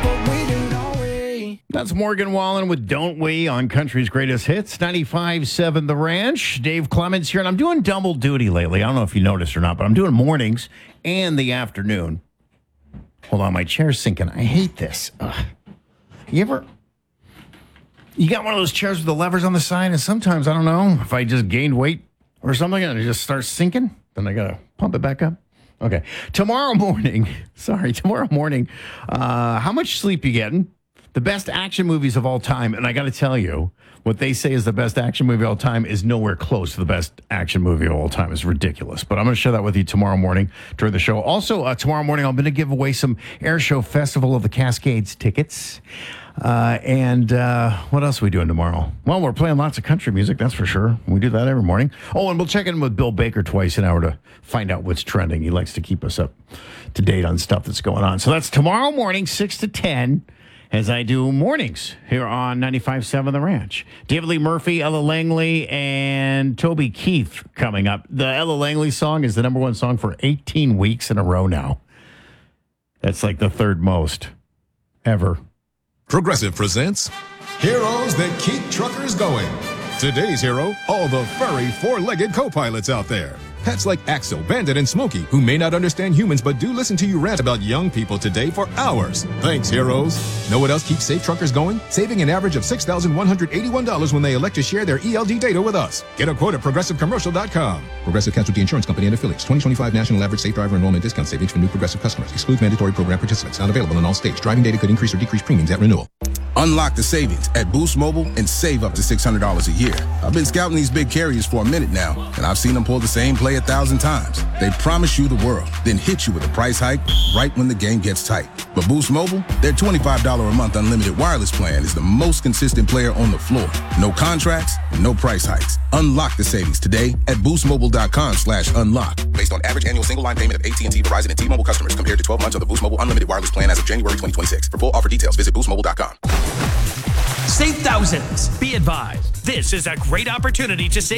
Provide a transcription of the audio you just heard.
but we do, don't we? That's Morgan Wallen with Don't We on Country's Greatest Hits, 95.7 The Ranch. Dave Clements here, and I'm doing double duty lately. I don't know if you noticed or not, but I'm doing mornings and the afternoon. Hold on, my chair's sinking. I hate this. Ugh. You got one of those chairs with the levers on the side, and sometimes, I don't know, if I just gained weight or something and it just starts sinking, then I got to pump it back up. Okay. Tomorrow morning, how much sleep you getting? The best action movies of all time, and I got to tell you, what they say is the best action movie of all time is nowhere close to the best action movie of all time. It's ridiculous. But I'm going to share that with you tomorrow morning during the show. Also, tomorrow morning, I'm going to give away some Air Show Festival of the Cascades tickets. And what else are we doing tomorrow? Well, we're playing lots of country music, that's for sure. We do that every morning. Oh, and we'll check in with Bill Baker twice an hour to find out what's trending. He likes to keep us up to date on stuff that's going on. So that's tomorrow morning, 6 to 10. As I do mornings here on 95.7 The Ranch. David Lee Murphy, Ella Langley, and Toby Keith coming up. The Ella Langley song is the number one song for 18 weeks in a row now. That's like the third most ever. Progressive presents Heroes That Keep Truckers Going. Today's hero, all the furry four-legged co-pilots out there. Pets like Axel, Bandit, and Smokey, who may not understand humans but do listen to you rant about young people today for hours. Thanks, heroes. Know what else keeps safe truckers going? Saving an average of $6,181 when they elect to share their ELD data with us. Get a quote at ProgressiveCommercial.com. Progressive Casualty Insurance Company and Affiliates. 2025 National Average Safe Driver Enrollment Discount Savings for new Progressive customers. Excludes mandatory program participants. Not available in all states. Driving data could increase or decrease premiums at renewal. Unlock the savings at Boost Mobile and save up to $600 a year. I've been scouting these big carriers for a minute now, and I've seen them pull the same play 1,000 times. They promise you the world, then hit you with a price hike right when the game gets tight. But Boost Mobile, their $25 a month unlimited wireless plan is the most consistent player on the floor. No contracts, no price hikes. Unlock the savings today at boostmobile.com/unlock. Based on average annual single line payment of AT&T, Verizon, and T-Mobile customers compared to 12 months of the Boost Mobile unlimited wireless plan as of January 2026. For full offer details, visit boostmobile.com. Save thousands. Be advised, this is a great opportunity to save